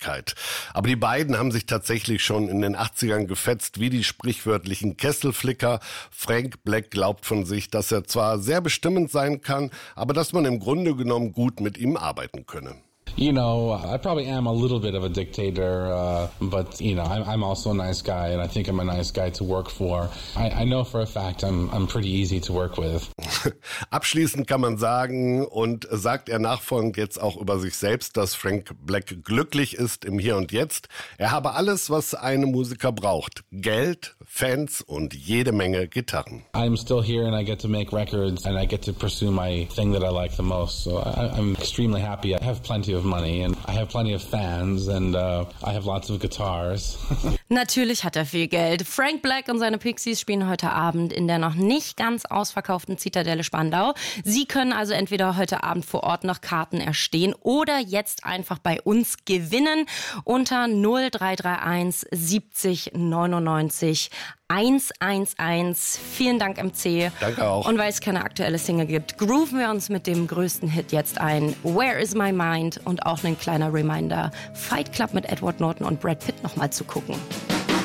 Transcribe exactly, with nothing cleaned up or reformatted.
Öffentlichkeit. Aber die beiden haben sich tatsächlich schon in den achtzigern gefetzt wie die sprichwörtlichen Kesselflicker. Frank Black glaubt von sich, dass er zwar sehr bestimmend sein kann, aber dass man im Grunde genommen gut mit ihm arbeiten könne. You know, I probably am a little bit of a dictator, uh, but, you know, I'm, I'm also a nice guy, and I think I'm a nice guy to work for. I, I know for a fact I'm, I'm pretty easy to work with. Abschließend kann man sagen, und sagt er nachfolgend jetzt auch über sich selbst, dass Frank Black glücklich ist im Hier und Jetzt. Er habe alles, was eine Musiker braucht. Geld, Fans und jede Menge Gitarren. I'm still here and I get to make records and I get to pursue my thing that I like the most. So I, I'm extremely happy. I have plenty of money and I have plenty of fans and uh, I have lots of guitars. Natürlich hat er viel Geld. Frank Black und seine Pixies spielen heute Abend in der noch nicht ganz ausverkauften Zitadelle Spandau. Sie können also entweder heute Abend vor Ort noch Karten erstehen oder jetzt einfach bei uns gewinnen unter null drei drei eins siebzig neunundneunzig hundertelf. Vielen Dank, M C. Danke auch. Und weil es keine aktuelle Single gibt, grooven wir uns mit dem größten Hit jetzt ein. Where is my mind? Und auch ein kleiner Reminder, Fight Club mit Edward Norton und Brad Pitt nochmal zu gucken.